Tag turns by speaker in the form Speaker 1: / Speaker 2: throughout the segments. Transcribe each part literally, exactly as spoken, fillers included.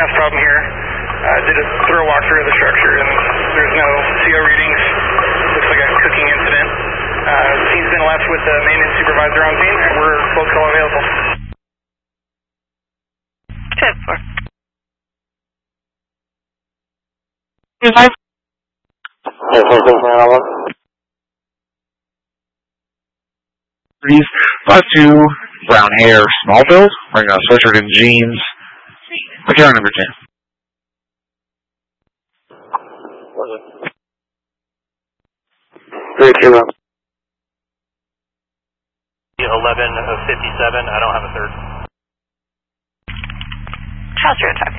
Speaker 1: gas problem here. Uh, did a thorough walkthrough of the structure, and there's no C O readings. Looks like a cooking incident. Uh, the scene's been left with the maintenance supervisor on scene, and we're both call available.
Speaker 2: ten four.
Speaker 3: Five. These five two, brown hair, small build, wearing a sweatshirt and jeans. McCarran number ten.
Speaker 4: Three two up.
Speaker 5: eleven of fifty-seven. I don't have a third.
Speaker 2: How's your time?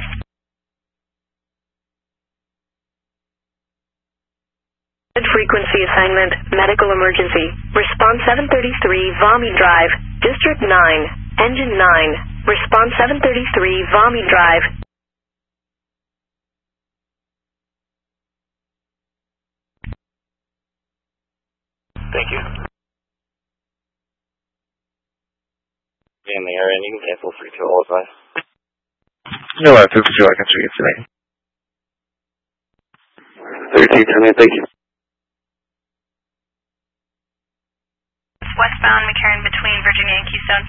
Speaker 6: Frequency assignment, medical emergency. Response seven thirty-three, Vami Drive, District nine, Engine nine. Response seven thirty-three, Vami Drive.
Speaker 5: Thank you.
Speaker 4: In the area, and you can cancel three two all five.
Speaker 3: No, I think two I can see it today.
Speaker 4: thirteen, thank you.
Speaker 7: Westbound McCarran between Virginia and Keystone.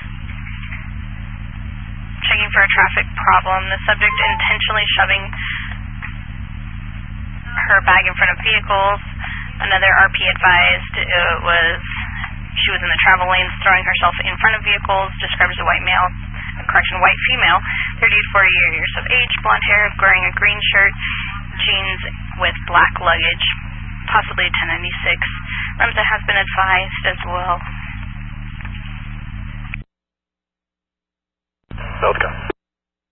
Speaker 7: Checking for a traffic problem. The subject intentionally shoving her bag in front of vehicles. Another R P advised it was she was in the travel lanes throwing herself in front of vehicles. Described as a white male, correction, white female, thirty to forty years of age, blonde hair, wearing a green shirt, jeans with black luggage, possibly a ten ninety-six. REMSA has been advised as well.
Speaker 5: Southcom.